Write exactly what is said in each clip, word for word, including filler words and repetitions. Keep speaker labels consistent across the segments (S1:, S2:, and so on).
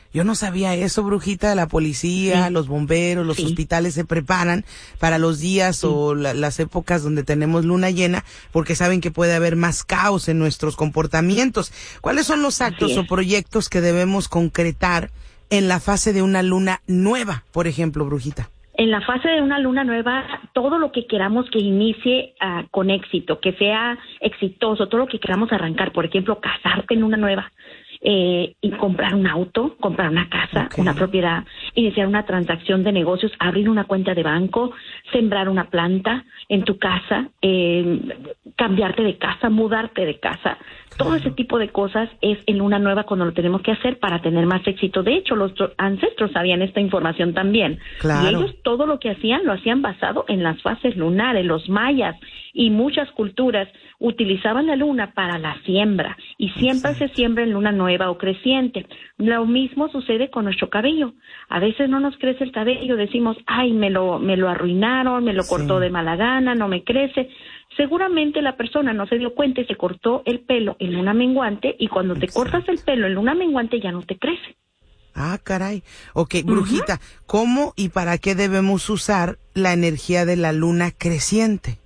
S1: Yo no sabía eso, brujita. La policía, sí. los bomberos, los sí. hospitales se preparan para los días sí. o la, las épocas donde tenemos luna llena, porque saben que puede haber más caos en nuestros comportamientos. ¿Cuáles son los actos o proyectos que debemos concretar en la fase de una luna nueva, por ejemplo, brujita?
S2: En la fase de una luna nueva, todo lo que queramos que inicie uh, con éxito, que sea exitoso, todo lo que queramos arrancar, por ejemplo, casarte en luna nueva, eh, y comprar un auto, comprar una casa, okay. una propiedad, iniciar una transacción de negocios, abrir una cuenta de banco, sembrar una planta en tu casa, eh, cambiarte de casa, mudarte de casa. Todo ese tipo de cosas es en luna nueva cuando lo tenemos que hacer para tener más éxito. De hecho, los ancestros sabían esta información también. Claro. Y ellos todo lo que hacían, lo hacían basado en las fases lunares. Los mayas y muchas culturas utilizaban la luna para la siembra. Y siempre Exacto. se siembra en luna nueva o creciente. Lo mismo sucede con nuestro cabello. A veces no nos crece el cabello, decimos, ay, me lo, me lo arruinaron, me lo sí. cortó de mala gana, no me crece. Seguramente la persona no se dio cuenta y se cortó el pelo en luna menguante, y cuando te Exacto. cortas el pelo en luna menguante ya no te crece.
S1: Ah, caray. Ok, brujita, uh-huh. ¿cómo y para qué debemos usar la energía de la luna creciente?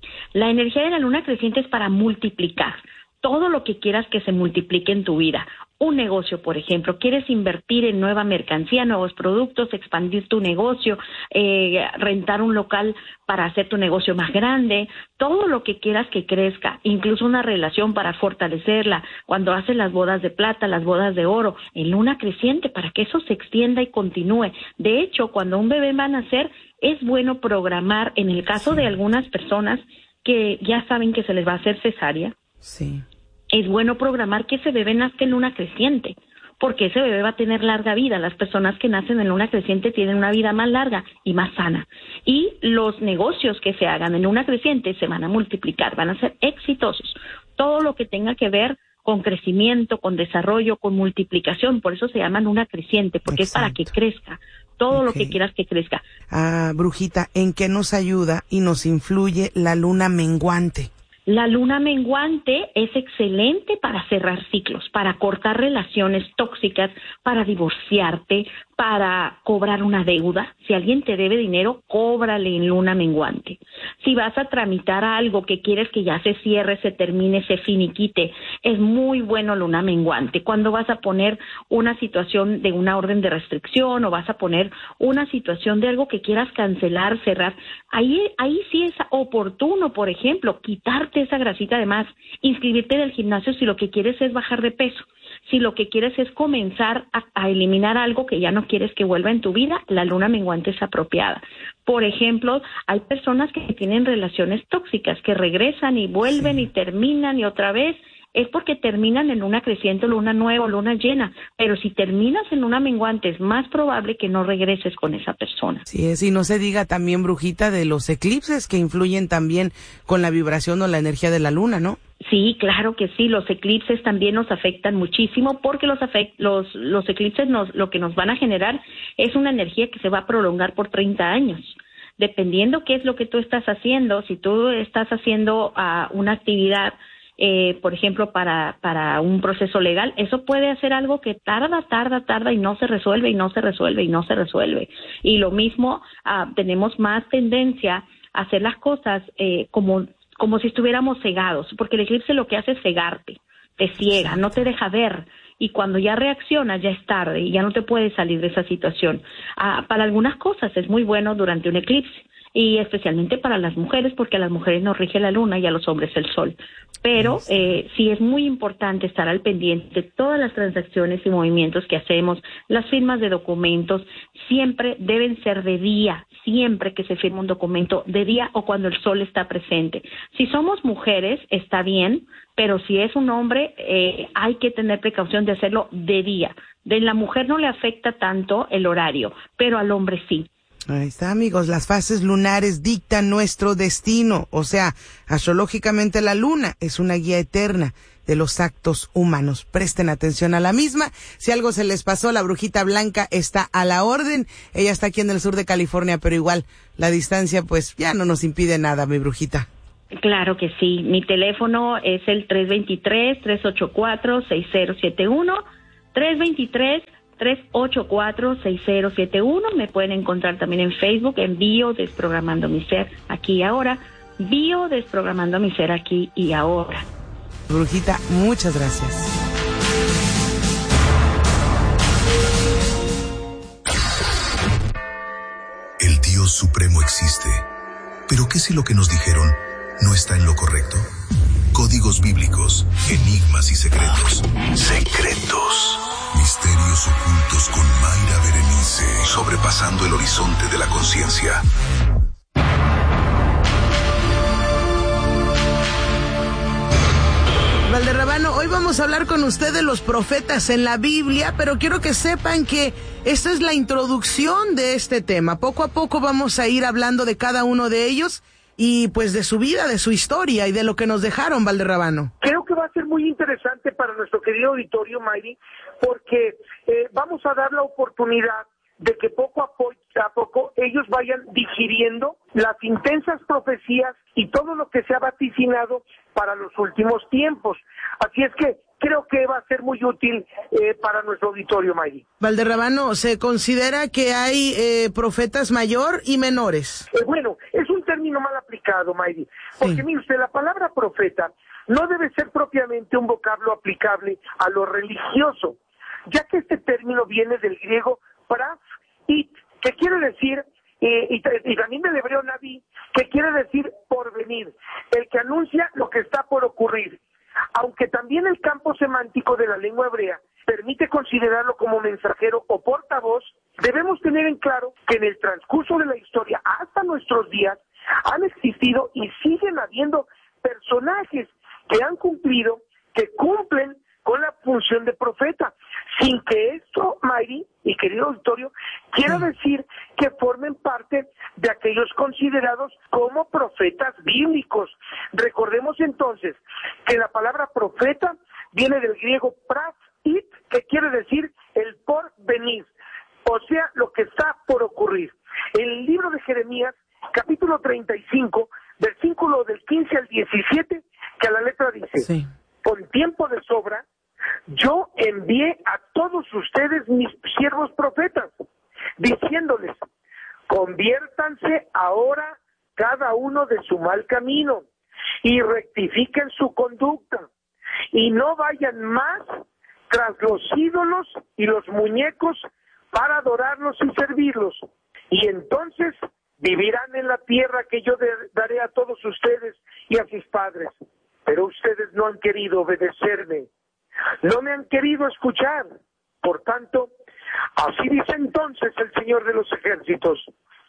S2: La energía de la luna creciente es para multiplicar todo lo que quieras que se multiplique en tu vida. Un negocio, por ejemplo, quieres invertir en nueva mercancía, nuevos productos, expandir tu negocio, eh, rentar un local para hacer tu negocio más grande, todo lo que quieras que crezca, incluso una relación para fortalecerla, cuando haces las bodas de plata, las bodas de oro, en luna creciente, para que eso se extienda y continúe. De hecho, cuando un bebé va a nacer, es bueno programar, en el caso sí. de algunas personas que ya saben que se les va a hacer cesárea, sí. es bueno programar que ese bebé nazca en luna creciente, porque ese bebé va a tener larga vida. Las personas que nacen en luna creciente tienen una vida más larga y más sana. Y los negocios que se hagan en luna creciente se van a multiplicar, van a ser exitosos. Todo lo que tenga que ver con crecimiento, con desarrollo, con multiplicación, por eso se llama luna creciente, porque Exacto. es para que crezca. Todo okay. lo que quieras que crezca.
S1: Ah, brujita, ¿en qué nos ayuda y nos influye la luna menguante?
S2: La luna menguante es excelente para cerrar ciclos, para cortar relaciones tóxicas, para divorciarte, para cobrar una deuda. Si alguien te debe dinero, cóbrale en luna menguante. Si vas a tramitar algo que quieres que ya se cierre, se termine, se finiquite, es muy bueno luna menguante. Cuando vas a poner una situación de una orden de restricción o vas a poner una situación de algo que quieras cancelar, cerrar, ahí, ahí sí es oportuno, por ejemplo, quitarte esa grasita de más, inscribirte en el gimnasio si lo que quieres es bajar de peso. Si lo que quieres es comenzar a, a eliminar algo que ya no quieres que vuelva en tu vida, la luna menguante es apropiada. Por ejemplo, hay personas que tienen relaciones tóxicas, que regresan y vuelven sí. y terminan y otra vez. Es porque terminan en luna creciente, luna nueva, luna llena. Pero si terminas en luna menguante, es más probable que no regreses con esa persona.
S1: Sí es, y no se diga también, brujita, de los eclipses que influyen también con la vibración o la energía de la luna, ¿no?
S2: Sí, claro que sí, los eclipses también nos afectan muchísimo, porque los afect- los, los eclipses nos, lo que nos van a generar es una energía que se va a prolongar por treinta años. Dependiendo qué es lo que tú estás haciendo, si tú estás haciendo uh, una actividad, eh, por ejemplo, para, para un proceso legal, eso puede hacer algo que tarda, tarda, tarda y no se resuelve, y no se resuelve, y no se resuelve. Y lo mismo, uh, tenemos más tendencia a hacer las cosas eh, como... como si estuviéramos cegados, porque el eclipse lo que hace es cegarte, te ciega, no te deja ver, y cuando ya reaccionas ya es tarde y ya no te puedes salir de esa situación. Ah, para algunas cosas es muy bueno durante un eclipse, y especialmente para las mujeres, porque a las mujeres nos rige la luna y a los hombres el sol. Pero eh, sí es muy importante estar al pendiente de todas las transacciones y movimientos que hacemos, las firmas de documentos, siempre deben ser de día, siempre que se firma un documento de día o cuando el sol está presente. Si somos mujeres, está bien, pero si es un hombre, eh, hay que tener precaución de hacerlo de día. De la mujer no le afecta tanto el horario, pero al hombre sí.
S1: Ahí está, amigos, las fases lunares dictan nuestro destino, o sea, astrológicamente la luna es una guía eterna de los actos humanos. Presten atención a la misma. Si algo se les pasó, la brujita blanca está a la orden. Ella está aquí en el sur de California, pero igual la distancia pues ya no nos impide nada, mi brujita.
S2: Claro que sí. Mi teléfono es el tres dos tres, tres ocho cuatro, seis cero siete uno, tres dos tres, tres ocho cuatro, seis cero siete uno. Me pueden encontrar también en Facebook, en Bio Desprogramando mi Ser Aquí y Ahora. Bio Desprogramando mi Ser Aquí y Ahora.
S1: Brujita, muchas gracias.
S3: El Dios Supremo existe. ¿Pero qué si lo que nos dijeron no está en lo correcto? Códigos bíblicos, enigmas y secretos. Secretos. Misterios ocultos con Mayra Berenice. Sobrepasando el horizonte de la conciencia.
S1: Valderrabano, hoy vamos a hablar con usted de los profetas en la Biblia, pero quiero que sepan que esta es la introducción de este tema. Poco a poco vamos a ir hablando de cada uno de ellos y pues de su vida, de su historia y de lo que nos dejaron, Valderrabano.
S4: Creo que va a ser muy interesante para nuestro querido auditorio, Mayri, porque eh, vamos a dar la oportunidad de que poco a poco, a poco ellos vayan digiriendo las intensas profecías y todo lo que se ha vaticinado para los últimos tiempos. Así es que creo que va a ser muy útil eh, para nuestro auditorio, Mayri.
S1: Valderrabano, ¿se considera que hay eh, profetas mayor y menores?
S4: Eh, bueno, es un término mal aplicado, Mayri, porque sí. Mire usted, la palabra profeta no debe ser propiamente un vocablo aplicable a lo religioso, ya que este término viene del griego pras it, que quiere decir, eh, y, y también del hebreo naví, que quiere decir porvenir, el que anuncia lo que está por ocurrir. Aunque también el campo semántico de la lengua hebrea permite considerarlo como mensajero o portavoz, debemos tener en claro que en el transcurso de la historia hasta nuestros días han existido y siguen habiendo personajes que han cumplido, que cumplen con la función de profeta, sin que esto, Mayri y querido auditorio, quiera decir que formen parte de aquellos considerados como profetas bíblicos. Recordemos entonces que la palabra profeta viene del griego pras it, que quiere decir el porvenir, o sea, lo que está por ocurrir. En el libro de Jeremías, capítulo treinta y cinco, versículo del quince al diecisiete, que a la letra dice, sí. Con tiempo de sobra, yo envié a todos ustedes mis siervos profetas, diciéndoles, conviértanse ahora cada uno de su mal camino y rectifiquen su conducta y no vayan más tras los ídolos y los muñecos para adorarlos y servirlos. Y entonces vivirán en la tierra que yo daré a todos ustedes y a sus padres. Pero ustedes no han querido obedecerme. No me han querido escuchar. Por tanto, así dice entonces el Señor de los ejércitos,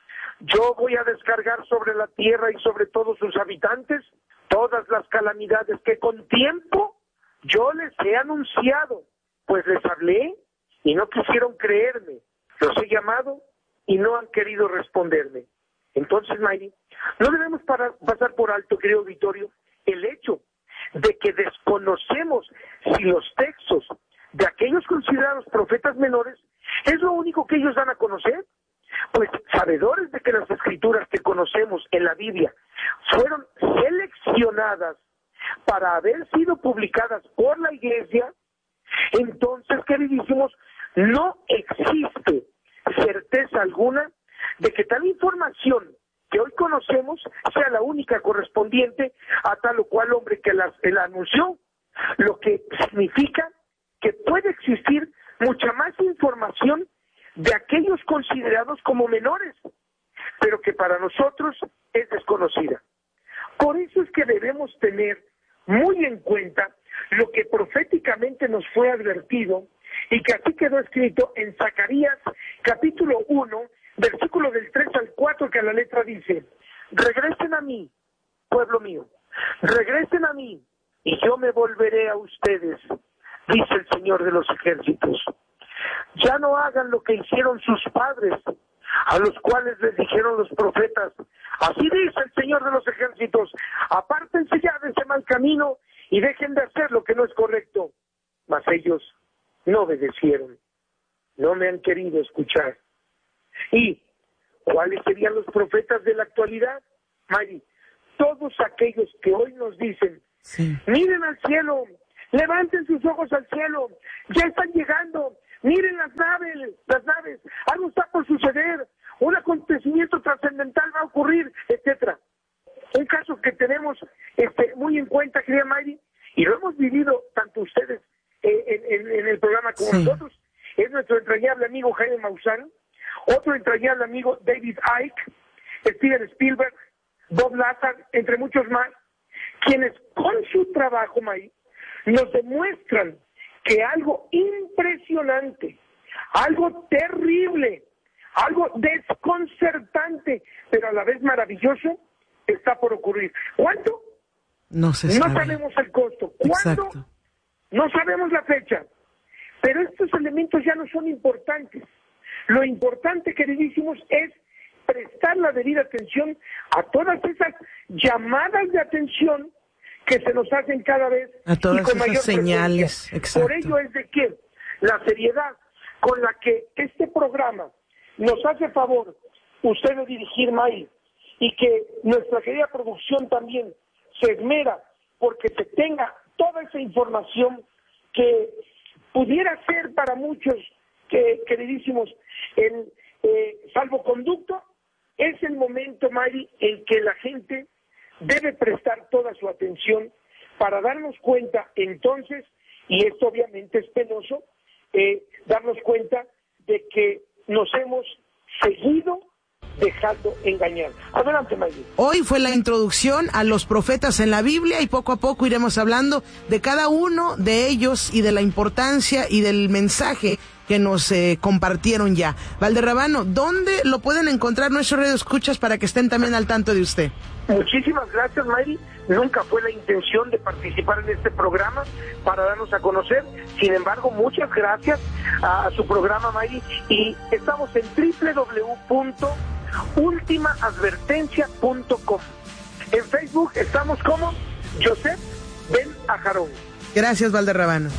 S4: yo voy a descargar sobre la tierra y sobre todos sus habitantes todas las calamidades que con tiempo yo les he anunciado, pues les hablé y no quisieron creerme, los he llamado y no han querido responderme. Entonces, Mayri, no debemos para, pasar por alto, querido auditorio, el hecho de que desconocemos si los textos de aquellos considerados profetas menores es lo único que ellos dan a conocer. Pues sabedores de que las escrituras que conocemos en la Biblia fueron seleccionadas para haber sido publicadas por la Iglesia, entonces, queridísimos, no existe certeza alguna de que tal información que hoy conocemos sea la única correspondiente a tal o cual hombre que la, la anunció, lo que significa que puede existir mucha más información de aquellos considerados como menores, pero que para nosotros es desconocida. Por eso es que debemos tener muy en cuenta lo que proféticamente nos fue advertido y que así quedó escrito en Zacarías capítulo uno, versículo del tres al cuatro, que a la letra dice, regresen a mí, pueblo mío, regresen a mí y yo me volveré a ustedes, dice el Señor de los ejércitos. Ya no hagan lo que hicieron sus padres, a los cuales les dijeron los profetas, así dice el Señor de los ejércitos, apártense ya de ese mal camino y dejen de hacer lo que no es correcto. Mas ellos no obedecieron, no me han querido escuchar. ¿Y cuáles serían los profetas de la actualidad, Mari? Todos aquellos que hoy nos dicen, sí, miren al cielo, levanten sus ojos al cielo, ya están llegando, miren las naves, las naves, algo está por suceder, un acontecimiento trascendental va a ocurrir, etcétera. Un caso que tenemos este, muy en cuenta, querida Mayri, y lo hemos vivido tanto ustedes eh, en, en, en el programa como sí. nosotros, es nuestro entrañable amigo Jaime Maussan, otro entrañable amigo David Icke, Steven Spielberg, Bob Lazar, entre muchos más, quienes con su trabajo, Mayri, nos demuestran que algo impresionante, algo terrible, algo desconcertante, pero a la vez maravilloso, está por ocurrir. ¿Cuánto?
S1: No se sabe.
S4: No sabemos el costo. ¿Cuándo?
S1: Exacto.
S4: No sabemos la fecha. Pero estos elementos ya no son importantes. Lo importante, queridísimos, es prestar la debida atención a todas esas llamadas de atención que se nos hacen cada vez
S1: a todas
S4: y con
S1: esas
S4: mayor
S1: señales. Exacto.
S4: Por ello es de que la seriedad con la que este programa nos hace favor usted de dirigir, May, y que nuestra querida producción también se esmera porque se tenga toda esa información que pudiera ser para muchos, que, queridísimos, el eh, salvoconducto, es el momento, Mari, en que la gente debe prestar toda su atención para darnos cuenta entonces, y esto obviamente es penoso, eh, darnos cuenta de que nos hemos seguido dejando engañar. Adelante, Mayri.
S1: Hoy fue la introducción a los profetas en la Biblia y poco a poco iremos hablando de cada uno de ellos y de la importancia y del mensaje que nos eh, compartieron ya. Valderrabano, ¿dónde lo pueden encontrar nuestros radioescuchas para que estén también al tanto de usted?
S4: Muchísimas gracias, Mayri. Nunca fue la intención de participar en este programa para darnos a conocer. Sin embargo, muchas gracias a, a su programa, Mayri. Y estamos en doble u doble u doble u punto última advertencia punto com. En Facebook estamos como Joseph Ben Ajarón.
S1: Gracias, Valderrabano.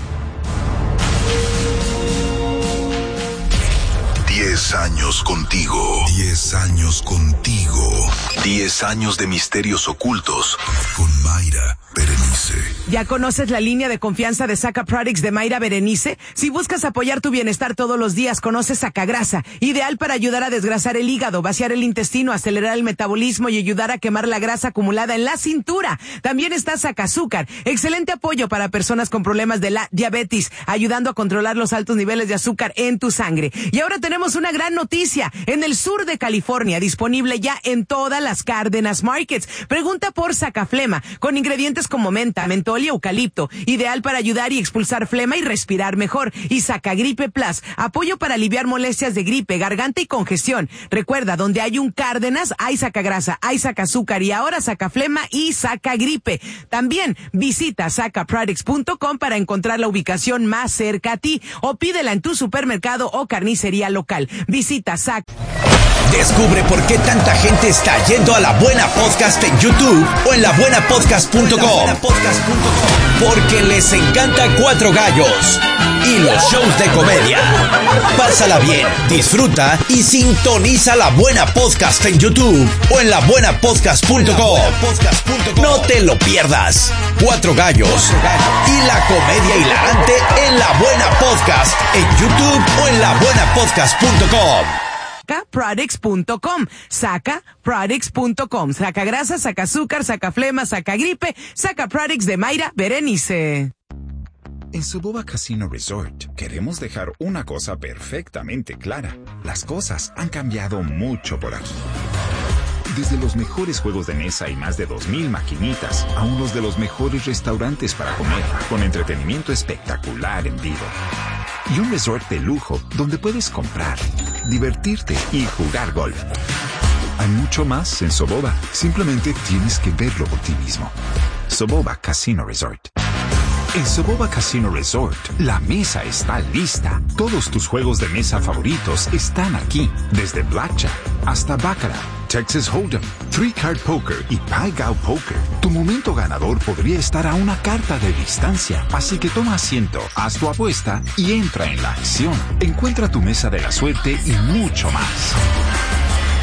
S3: Diez años contigo. Diez años contigo. Diez años de misterios ocultos con Mayra Berenice.
S1: ¿Ya conoces la línea de confianza de Saca Products de Mayra Berenice? Si buscas apoyar tu bienestar todos los días, conoce Sacagrasa, ideal para ayudar a desgrasar el hígado, vaciar el intestino, acelerar el metabolismo y ayudar a quemar la grasa acumulada en la cintura. También está Sacazúcar, excelente apoyo para personas con problemas de la diabetes, ayudando a controlar los altos niveles de azúcar en tu sangre. Y ahora tenemos una gran noticia, en el sur de California, disponible ya en todas las Cárdenas Markets. Pregunta por Sacaflema, con ingredientes como menta, mentol y eucalipto, ideal para ayudar y expulsar flema y respirar mejor. Y Sacagripe Plus, apoyo para aliviar molestias de gripe, garganta y congestión. Recuerda, donde hay un Cárdenas, hay Sacagrasa, hay Sacazúcar y ahora Sacaflema y Sacagripe. También visita saca products punto com para encontrar la ubicación más cerca a ti o pídela en tu supermercado o carnicería local. Visita Sac.
S5: Descubre por qué tanta gente está yendo a La Buena Podcast en YouTube o en la buena podcast punto com. Porque les encanta Cuatro Gallos y los shows de comedia. Pásala bien, disfruta y sintoniza La Buena Podcast en YouTube o en la buena podcast punto com. No te lo pierdas. Cuatro Gallos y la comedia hilarante en La Buena Podcast en YouTube o en la buena podcast punto com.
S1: saca products punto com, saca products punto com, saca grasa, saca azúcar, saca flema, saca gripe, Saca Products de Mayra Berenice.
S6: En Soboba Casino Resort queremos dejar una cosa perfectamente clara. Las cosas han cambiado mucho por aquí. Desde los mejores juegos de mesa y más de dos mil maquinitas, a unos de los mejores restaurantes para comer, con entretenimiento espectacular en vivo. Y un resort de lujo donde puedes comprar, divertirte y jugar golf. Hay mucho más en Soboba. Simplemente tienes que verlo por ti mismo. Soboba Casino Resort. En Soboba Casino Resort, la mesa está lista. Todos tus juegos de mesa favoritos están aquí. Desde Blackjack hasta Baccarat, Texas Hold'em, Three Card Poker y Pai Gow Poker. Tu momento ganador podría estar a una carta de distancia. Así que toma asiento, haz tu apuesta y entra en la acción. Encuentra tu mesa de la suerte y mucho más.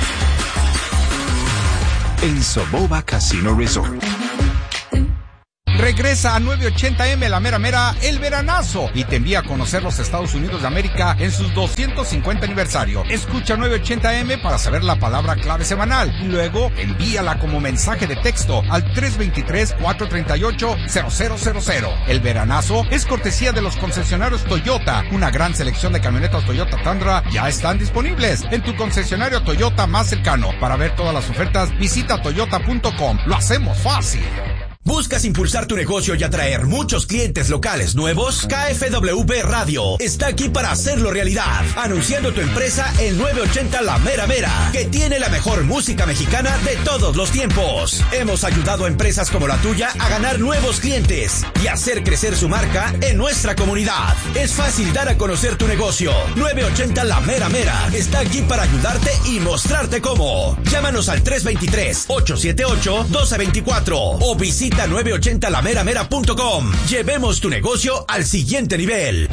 S6: En Soboba Casino Resort. Regresa a nueve ochenta eme La Mera Mera, el veranazo, y te envía a conocer los Estados Unidos de América en sus doscientos cincuenta aniversario. Escucha nueve ochenta eme para saber la palabra clave semanal y luego envíala como mensaje de texto al tres dos tres, cuatro tres ocho, cero cero cero cero. El veranazo es cortesía de los concesionarios Toyota. Una gran selección de camionetas Toyota Tundra ya están disponibles en tu concesionario Toyota más cercano. Para ver todas las ofertas, visita toyota punto com. Lo hacemos fácil.
S5: ¿Buscas impulsar tu negocio y atraer muchos clientes locales nuevos? K F W B Radio está aquí para hacerlo realidad, anunciando tu empresa en nueve ochenta La Mera Mera, que tiene la mejor música mexicana de todos los tiempos. Hemos ayudado a empresas como la tuya a ganar nuevos clientes y hacer crecer su marca en nuestra comunidad. Es fácil dar a conocer tu negocio. nueve ochenta La Mera Mera está aquí para ayudarte y mostrarte cómo. Llámanos al tres dos tres, ocho siete ocho, uno dos dos cuatro o visita nueve ochenta la mera mera punto com. Llevemos tu negocio al siguiente nivel.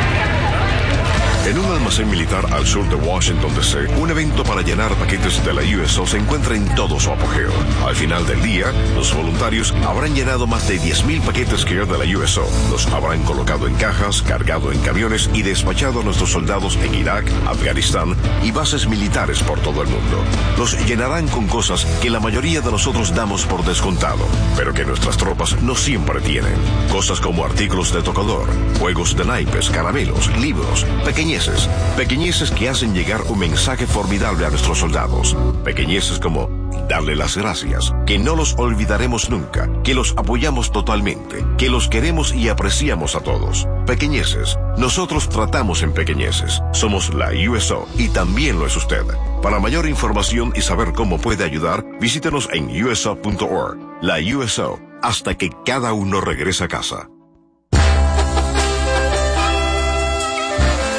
S7: En un almacén militar al sur de Washington, D C, un evento para llenar paquetes de la U S O se encuentra en todo su apogeo. Al final del día, los voluntarios habrán llenado más de diez mil paquetes Care de la U S O. Los habrán colocado en cajas, cargado en camiones y despachado a nuestros soldados en Irak, Afganistán y bases militares por todo el mundo. Los llenarán con cosas que la mayoría de nosotros damos por descontado, pero que nuestras tropas no siempre tienen. Cosas como artículos de tocador, juegos de naipes, caramelos, libros, pequeñeces. Pequeñeces que hacen llegar un mensaje formidable a nuestros soldados. Pequeñeces como darle las gracias, que no los olvidaremos nunca, que los apoyamos totalmente, que los queremos y apreciamos a todos. Pequeñeces. Nosotros tratamos en pequeñeces. Somos la U S O y también lo es usted. Para mayor información y saber cómo puede ayudar, visítenos en U S O punto org. La U S O, hasta que cada uno regrese a casa.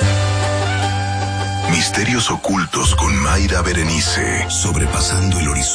S3: Misterios ocultos con Mayra Berenice, sobrepasando el horizonte.